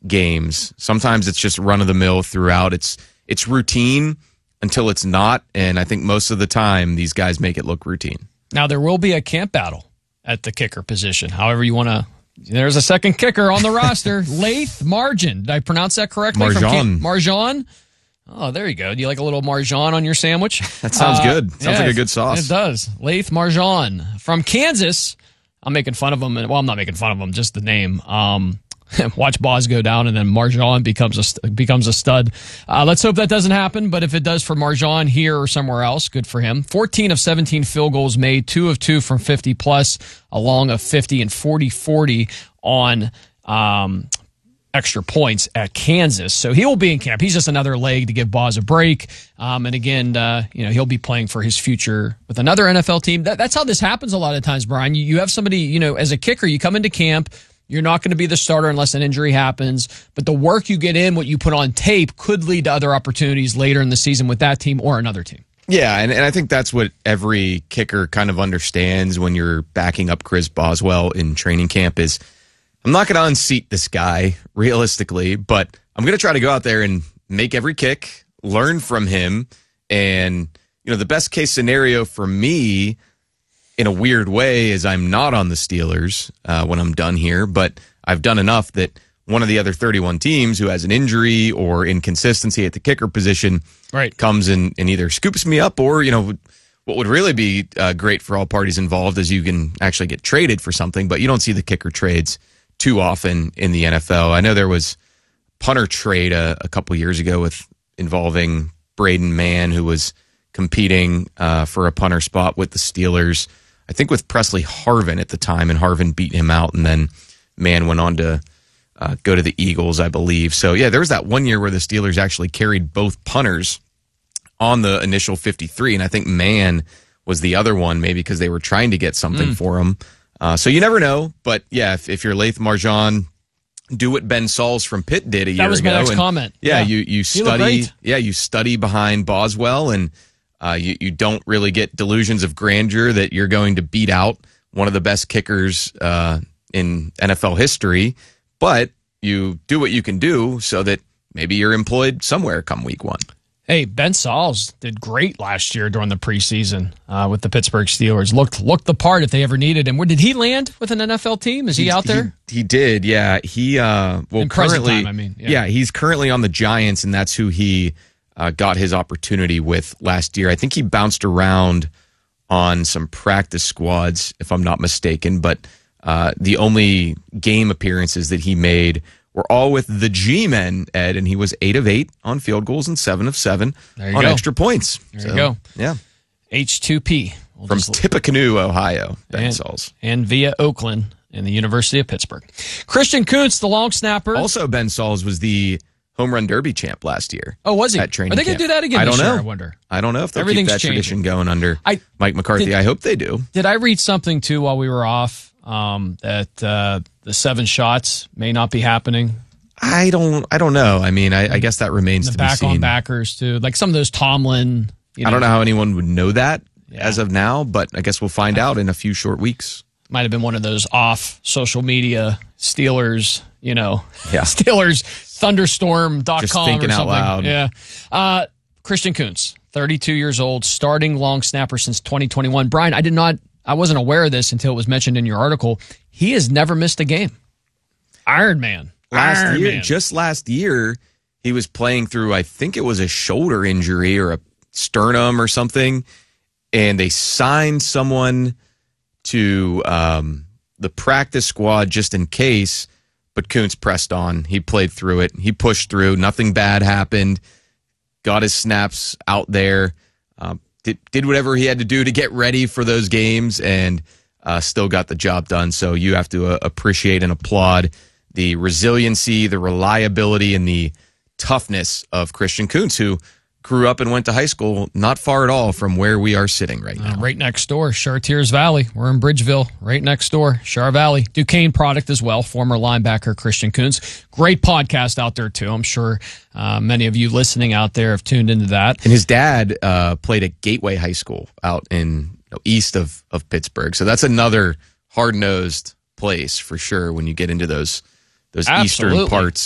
games. Sometimes it's just run of the mill throughout. It's routine until it's not, and I think most of the time these guys make it look routine. Now there will be a camp battle at the kicker position. However you want to. There's a second kicker on the roster, Laith Marjan. Did I pronounce that correctly? Marjan. Oh, there you go. Do you like a little Marjan on your sandwich? That sounds good. Sounds like a good sauce. It does. Laith Marjan from Kansas. I'm making fun of him. Well, I'm not making fun of him, just the name. Watch Boz go down, and then Marjan becomes a stud. Let's hope that doesn't happen, but if it does for Marjan here or somewhere else, good for him. 14 of 17 field goals made, 2 of 2 from 50-plus, along of 50 and 40-40 on extra points at Kansas. So he will be in camp. He's just another leg to give Boz a break. And again, he'll be playing for his future with another NFL team. That's how this happens a lot of times, Brian. You have somebody, as a kicker, you come into camp, you're not going to be the starter unless an injury happens, but the work you get in, what you put on tape, could lead to other opportunities later in the season with that team or another team. Yeah, and I think that's what every kicker kind of understands when you're backing up Chris Boswell in training camp is, I'm not going to unseat this guy, realistically, but I'm going to try to go out there and make every kick, learn from him, and the best case scenario for me, in a weird way, is I'm not on the Steelers when I'm done here, but I've done enough that one of the other 31 teams who has an injury or inconsistency at the kicker position comes and either scoops me up or, what would really be great for all parties involved is you can actually get traded for something, but you don't see the kicker trades too often in the NFL. I know there was a punter trade a couple years ago involving Braden Mann, who was competing for a punter spot with the Steelers, I think with Presley Harvin at the time, and Harvin beat him out, and then Mann went on to go to the Eagles, I believe. So, yeah, there was that one year where the Steelers actually carried both punters on the initial 53, and I think Mann was the other one, maybe because they were trying to get something for him. So you never know, but yeah, if you're Laith Marjan, do what Ben Sauls from Pitt did a year ago. That was my next comment. Yeah, you study. Yeah, you study behind Boswell, and you don't really get delusions of grandeur that you're going to beat out one of the best kickers in NFL history, but you do what you can do so that maybe you're employed somewhere come week 1. Hey, Ben Sauls did great last year during the preseason with the Pittsburgh Steelers. Looked the part if they ever needed him. Where did he land with an NFL team? Is he out there? He did, yeah. He currently, time, he's currently on the Giants, and that's who he got his opportunity with last year. I think he bounced around on some practice squads, if I'm not mistaken, but the only game appearances that he made were all with the G-men, Ed, and he was 8 of 8 on field goals and 7 of 7 on extra points. There you go. Yeah. H2P. From Tippecanoe, Ohio, Ben Sauls. And via Oakland and the University of Pittsburgh. Christian Kuntz, the long snapper. Also, Ben Sauls was the home run derby champ last year. Oh, was he? At training Are they going to do that again this year, I wonder? I don't know if they'll keep that tradition going under Mike McCarthy. I hope they do. Did I read something, too, while we were off? That the 7 shots may not be happening. I don't know. I mean, I guess that remains to be seen. On backers too, like some of those Tomlin. I don't know how anyone would know that as of now, but I guess we'll find out in a few short weeks. Might have been one of those off social media Steelers, Steelers thunderstorm.com Just thinking or something. out loud. Yeah. Christian Kuntz, 32 years old, starting long snapper since 2021. Brian, I wasn't aware of this until it was mentioned in your article. He has never missed a game. Iron Man. Just last year, he was playing through, I think it was a shoulder injury or a sternum or something, and they signed someone to the practice squad just in case, but Kuntz pressed on. He played through it. He pushed through. Nothing bad happened. Got his snaps out there. Did whatever he had to do to get ready for those games, and still got the job done. So you have to appreciate and applaud the resiliency, the reliability, and the toughness of Christian Kuntz, who grew up and went to high school not far at all from where we are sitting right now. Right next door, Chartiers Valley. We're in Bridgeville, right next door, Char Valley. Duquesne product as well, former linebacker Christian Kuntz. Great podcast out there, too. I'm sure many of you listening out there have tuned into that. And his dad played at Gateway High School out in east of Pittsburgh. So that's another hard-nosed place for sure when you get into those eastern parts